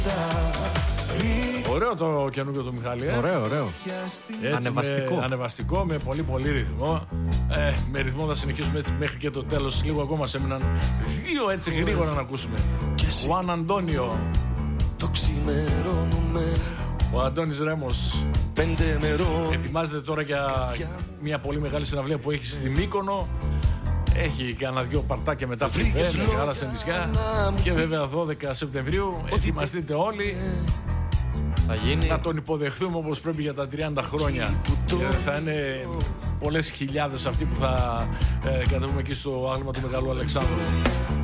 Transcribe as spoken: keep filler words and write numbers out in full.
Ωραίο το καινούργιο του Μιχάλη, ε? Ωραίο, ωραίο. Έτσι, ανεβαστικό. Με, ανεβαστικό, με πολύ πολύ ρυθμό. Ε, με ρυθμό θα συνεχίσουμε έτσι μέχρι και το τέλος. Λίγο ακόμα σε έμειναν δύο έτσι γρήγορα να ακούσουμε. Juan Αντώνιο. Το ξημερώνουμε. Ο Αντώνης Ρέμος ετοιμάζεται τώρα για μια πολύ μεγάλη συναυλία που έχει στη Μύκονο. Έχει κανένα δυο παρτάκια μετά πριν με άλλα σε νησιά. Και βέβαια δώδεκα Σεπτεμβρίου ετοιμαστείτε όλοι. Θα γίνει. Να τον υποδεχθούμε όπως πρέπει για τα τριάντα χρόνια. Και θα είναι πολλές χιλιάδες αυτοί που θα ε, κατεβούμε εκεί στο άγαλμα του Μεγάλου Αλεξάνδρου.